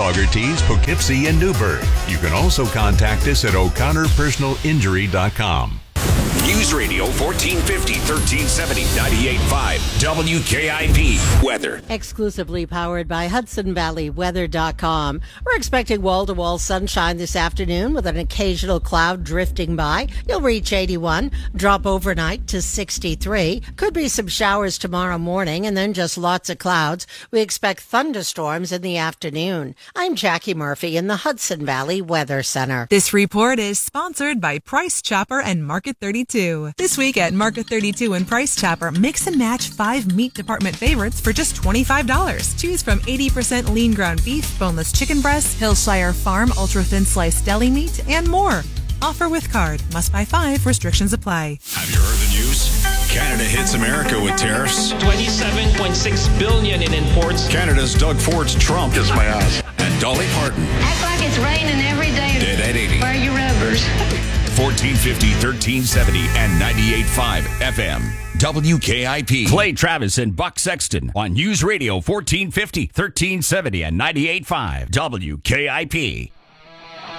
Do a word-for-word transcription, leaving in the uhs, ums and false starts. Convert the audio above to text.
Saugerties, Poughkeepsie, and Newburgh. You can also contact us at o'connor personal injury dot com. News Radio fourteen fifty, thirteen seventy, ninety-eight point five W K I P Weather. Exclusively powered by Hudson Valley Weather dot com. We're expecting wall-to-wall sunshine this afternoon with an occasional cloud drifting by. You'll reach eighty-one, drop overnight to sixty-three. Could be some showers tomorrow morning and then just lots of clouds. We expect thunderstorms in the afternoon. I'm Jackie Murphy in the Hudson Valley Weather Center. This report is sponsored by Price Chopper and Market thirty-two. This week at Market thirty-two and Price Chopper, mix and match five meat department favorites for just twenty-five dollars. Choose from eighty percent lean ground beef, boneless chicken breasts, Hillshire Farm ultra-thin sliced deli meat, and more. Offer with card. Must buy five. Restrictions apply. Have you heard the news? Canada hits America with tariffs. twenty-seven point six billion dollars in imports. Canada's Doug Ford's Trump. Kiss my ass. And Dolly Parton. Act like it's raining every day. Dead at eighty. Wear your rubbers. fourteen fifty, thirteen seventy, and ninety-eight point five F M. W K I P. Play Travis and Buck Sexton on News Radio fourteen fifty, thirteen seventy, and ninety-eight point five W K I P.